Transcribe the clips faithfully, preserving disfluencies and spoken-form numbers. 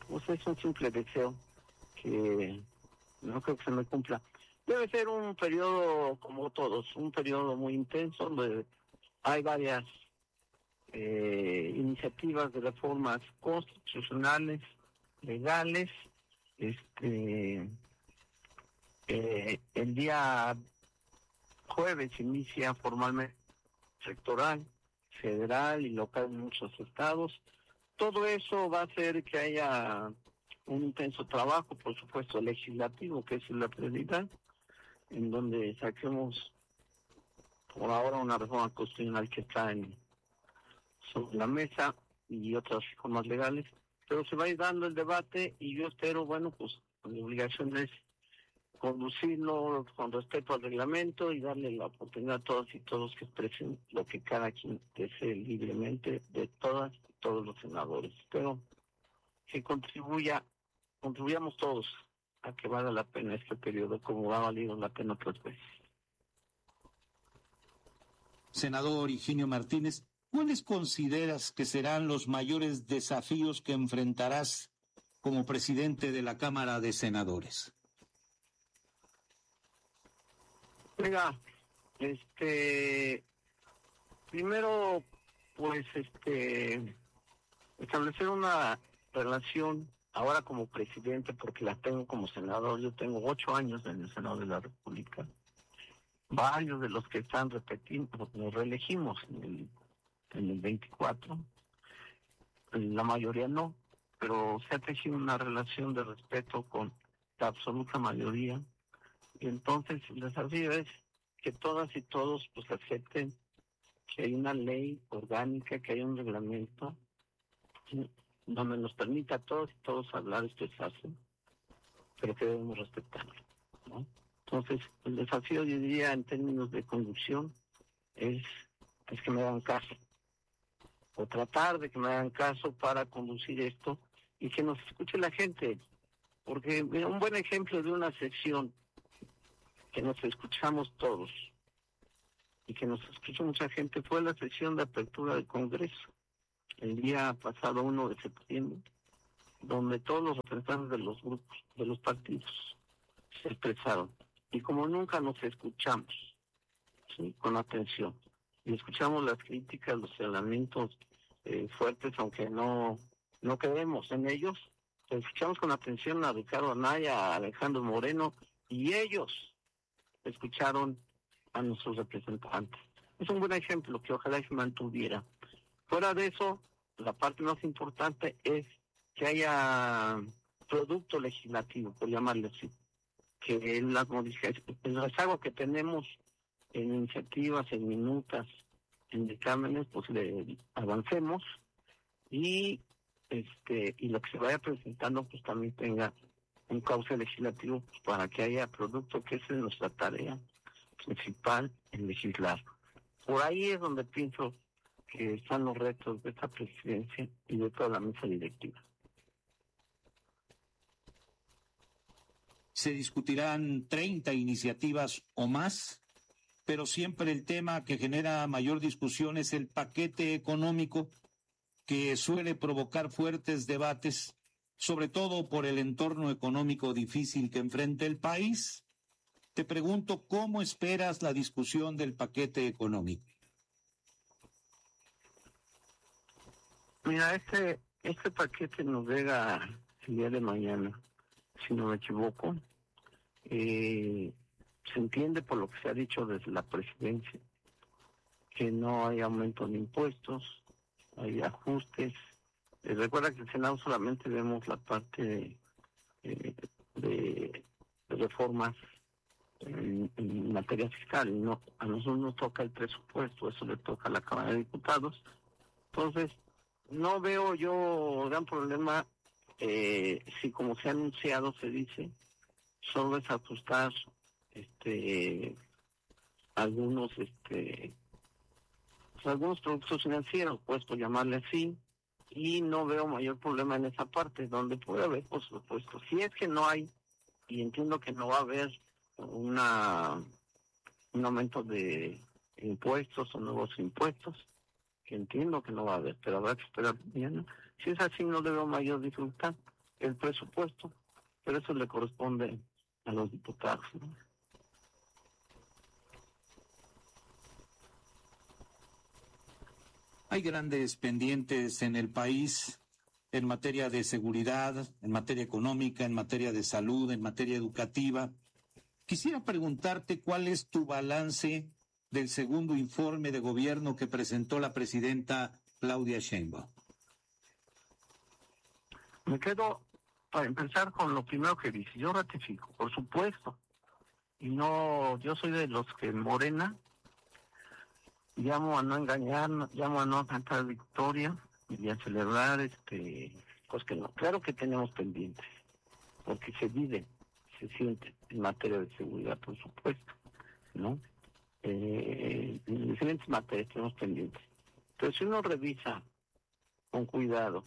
pues es un simple deseo que no creo que se me cumpla. Debe ser un periodo como todos, un periodo muy intenso donde hay varias eh, iniciativas de reformas constitucionales, legales. Este eh, el día jueves inicia formalmente electoral federal y local en muchos estados. Todo eso va a hacer que haya un intenso trabajo, por supuesto, legislativo, que es la prioridad, en donde saquemos por ahora una reforma constitucional que está en sobre la mesa y otras reformas legales, pero se va a ir dando el debate y yo espero, bueno, pues mi obligación es conducirlo con respeto al reglamento y darle la oportunidad a todas y todos que expresen lo que cada quien desee libremente de todas y todos los senadores. Espero que contribuya, contribuyamos todos a que valga la pena este periodo como ha valido la pena otras veces. Senador Higinio Martínez, ¿cuáles consideras que serán los mayores desafíos que enfrentarás como presidente de la Cámara de Senadores? Mira, este, primero, pues, este, establecer una relación ahora como presidente, porque la tengo como senador. Yo tengo ocho años en el Senado de la República. Varios de los que están repetiendo, nos reelegimos en el, en el veinticuatro, la mayoría no, pero se ha tejido una relación de respeto con la absoluta mayoría. Y entonces el desafío es que todas y todos pues acepten que hay una ley orgánica, que hay un reglamento, ¿sí?, donde nos permita a todos y todos hablar, expresarse, pero que debemos respetarlo, ¿no? Entonces, el desafío, yo diría, en términos de conducción, es, es que me hagan caso, o tratar de que me hagan caso para conducir esto y que nos escuche la gente, porque mira, un buen ejemplo de una sección que nos escuchamos todos y que nos escuchó mucha gente fue la sesión de apertura del Congreso el día pasado uno de septiembre, donde todos los representantes de los grupos, de los partidos, se expresaron. Y como nunca nos escuchamos, ¿sí?, con atención, y escuchamos las críticas, los señalamientos eh, fuertes, aunque no, no creemos en ellos, escuchamos con atención a Ricardo Anaya, a Alejandro Moreno, y ellos escucharon a nuestros representantes. Es un buen ejemplo que ojalá se mantuviera. Fuera de eso, la parte más importante es que haya producto legislativo, por llamarlo así, que las modificaciones, el rezago que tenemos en iniciativas, en minutas, en dictámenes, pues le avancemos y este y lo que se vaya presentando pues también tenga un cauce legislativo, pues, para que haya producto, que esa es nuestra tarea principal en legislar. Por ahí es donde pienso que están los retos de esta presidencia y de toda la mesa directiva. Se discutirán treinta iniciativas o más, pero siempre el tema que genera mayor discusión es el paquete económico, que suele provocar fuertes debates, sobre todo por el entorno económico difícil que enfrenta el país. Te pregunto, ¿cómo esperas la discusión del paquete económico? Mira, este, este paquete nos llega el día de mañana, si no me equivoco. Eh, se entiende por lo que se ha dicho desde la presidencia que no hay aumento de impuestos, hay ajustes. Eh, recuerda que el Senado solamente vemos la parte de, eh, de, de reformas en, en materia fiscal. No, a nosotros nos toca el presupuesto, eso le toca a la Cámara de Diputados. Entonces, no veo yo gran problema eh, si, como se ha anunciado, se dice, solo es ajustar este algunos este pues, algunos productos financieros, pues por llamarle así, y no veo mayor problema en esa parte, donde puede haber, por supuesto, si es que no hay, y entiendo que no va a haber una un aumento de impuestos o nuevos impuestos, que entiendo que no va a haber, pero habrá que esperar mañana. Si es así, no le veo mayor dificultad. el presupuesto, pero eso le corresponde a los diputados, ¿no? Hay grandes pendientes en el país en materia de seguridad, en materia económica, en materia de salud, en materia educativa. Quisiera preguntarte cuál es tu balance del segundo informe de gobierno que presentó la presidenta Claudia Sheinbaum. Me quedo, para empezar, con lo primero que dice. Yo ratifico, por supuesto. Y no, yo soy de los que en Morena llamo a no engañar, llamo a no cantar victoria y a celebrar, este, pues que no. Claro que tenemos pendientes, porque se vive, se siente en materia de seguridad, por supuesto, ¿no? Eh, en diferentes materias tenemos pendientes. Pero si uno revisa con cuidado,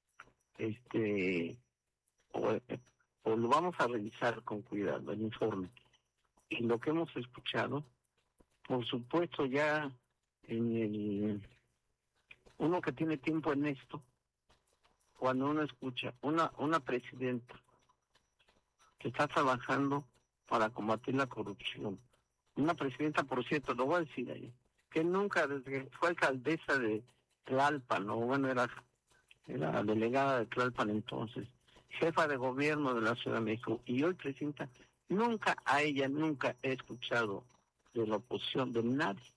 este, o, o lo vamos a revisar con cuidado, el informe, y lo que hemos escuchado, por supuesto ya en el, uno que tiene tiempo en esto, cuando uno escucha una, una presidenta que está trabajando para combatir la corrupción, una presidenta, por cierto, lo voy a decir ahí, que nunca, desde que fue alcaldesa de Tlalpan, o bueno, era, era delegada de Tlalpan entonces, jefa de gobierno de la Ciudad de México, y hoy presidenta, nunca a ella, nunca he escuchado de la oposición, de nadie,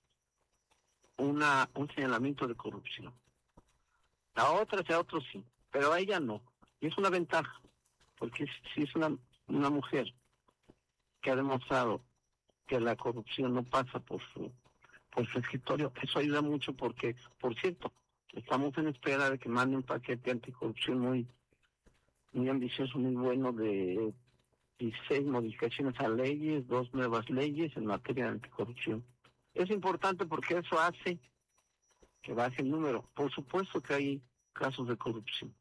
una un señalamiento de corrupción. A otras y a otros sí, pero a ella no. Y es una ventaja, porque si es una, una mujer que ha demostrado que la corrupción no pasa por su por su escritorio, eso ayuda mucho porque, por cierto, estamos en espera de que mande un paquete anticorrupción muy, muy ambicioso, muy bueno, de dieciséis modificaciones a leyes, dos nuevas leyes en materia de anticorrupción. Es importante porque eso hace que baje el número. Por supuesto que hay casos de corrupción,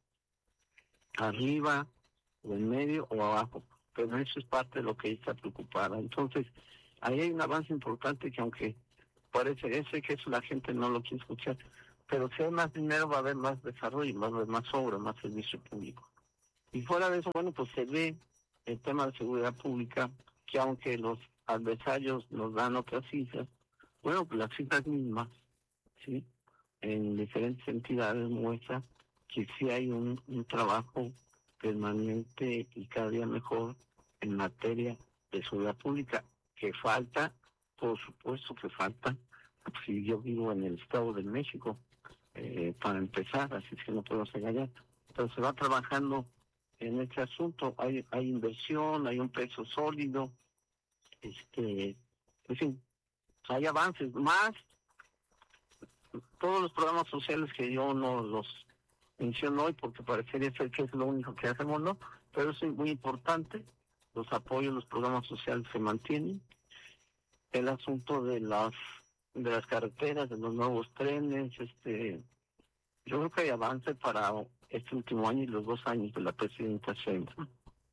arriba, o en medio, o abajo, pero eso es parte de lo que ella está preocupada. Entonces, ahí hay un avance importante que aunque parece ese que eso la gente no lo quiere escuchar, pero si hay más dinero va a haber más desarrollo, va a haber más obra, más servicio público. Y fuera de eso, bueno, pues se ve el tema de seguridad pública, que aunque los adversarios nos dan otras cifras, bueno, pues las cifras mismas, ¿sí?, en diferentes entidades muestran que sí hay un, un trabajo permanente y cada día mejor en materia de seguridad pública, que falta, por supuesto que falta, si yo vivo en el Estado de México, eh, para empezar, así es que no podemos engañar, pero se va trabajando en este asunto, hay hay inversión, hay un peso sólido, este, en fin, hay avances, más todos los programas sociales que yo no los menciono hoy porque parecería ser que es lo único que hacemos, ¿no? Pero es muy importante, los apoyos, los programas sociales se mantienen, el asunto de las de las carreteras, de los nuevos trenes, este, yo creo que hay avance para este último año y los dos años de la presidenta Sheinbaum.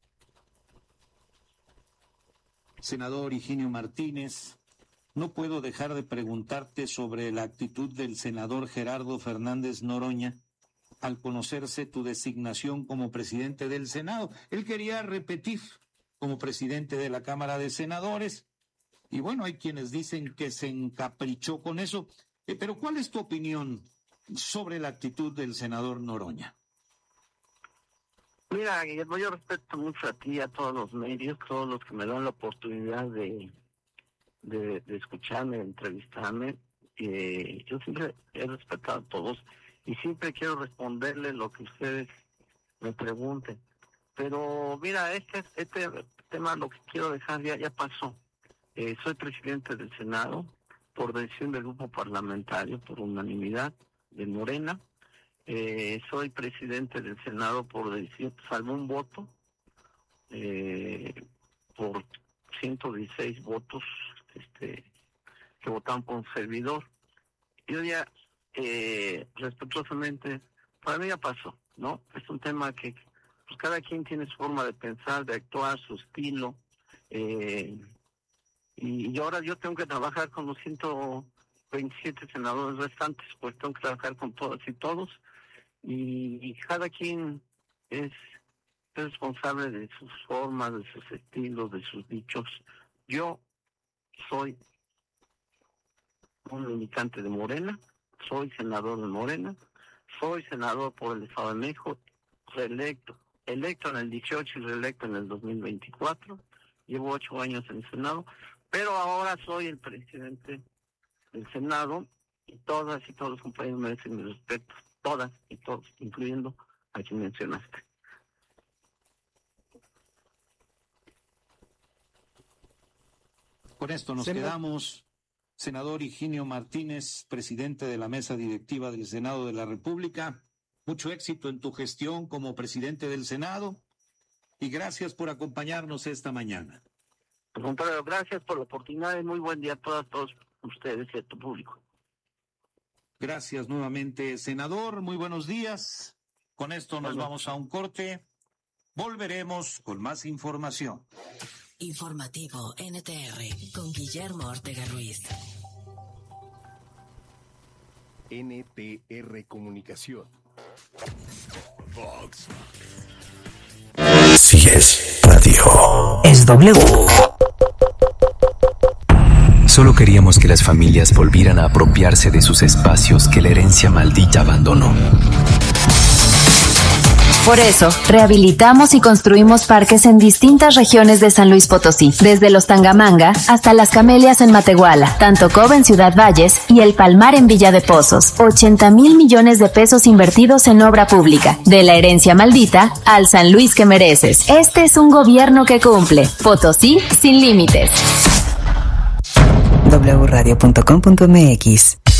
Senador Higinio Martínez, no puedo dejar de preguntarte sobre la actitud del senador Gerardo Fernández Noroña al conocerse tu designación como presidente del Senado. Él quería repetir como presidente de la Cámara de Senadores, y bueno, hay quienes dicen que se encaprichó con eso, eh, pero ¿cuál es tu opinión sobre la actitud del senador Noroña? Mira, Guillermo, yo respeto mucho a ti, a todos los medios, todos los que me dan la oportunidad de, de, de escucharme, de entrevistarme. Eh, yo siempre he respetado a todos y siempre quiero responderles lo que ustedes me pregunten. Pero mira, este, este tema lo que quiero dejar ya, ya pasó. Eh, soy presidente del Senado por decisión del grupo parlamentario, por unanimidad de Morena. Eh, soy presidente del Senado por decisión, salvo un voto, eh, por ciento dieciséis votos este, que votaron por un servidor. Yo ya, eh, respetuosamente, para mí ya pasó, ¿no? Es un tema que pues, cada quien tiene su forma de pensar, de actuar, su estilo, eh, y, y ahora yo tengo que trabajar con los ciento veintisiete senadores restantes, pues tengo que trabajar con todas y todos, y, y cada quien es es responsable de sus formas, de sus estilos, de sus dichos. Yo soy un militante de Morena, soy senador de Morena, soy senador por el Estado de México, reelecto, electo en el dieciocho y reelecto en el dos mil veinticuatro, llevo ocho años en el Senado, pero ahora soy el presidente del Senado y todas y todos los compañeros merecen mi respeto, todas y todos, incluyendo a quien mencionaste. Con esto nos Senador. quedamos. Senador Higinio Martínez, presidente de la mesa directiva del Senado de la República, mucho éxito en tu gestión como presidente del Senado y gracias por acompañarnos esta mañana. Al contrario, gracias por la oportunidad y muy buen día a todas, todos ustedes y a tu público. Gracias nuevamente, senador. Muy buenos días. Con esto nos bueno. vamos a un corte. Volveremos con más información. Informativo N T R con Guillermo Ortega Ruiz. N T R Comunicación. Vox. Si es radio, es W. Solo queríamos que las familias volvieran a apropiarse de sus espacios que la herencia maldita abandonó. Por eso, rehabilitamos y construimos parques en distintas regiones de San Luis Potosí, desde los Tangamanga hasta las Camelias en Matehuala, Tantocob en Ciudad Valles y El Palmar en Villa de Pozos. ochenta mil millones de pesos invertidos en obra pública. De la herencia maldita al San Luis que mereces. Este es un gobierno que cumple. Potosí sin límites. doble u radio punto com punto m x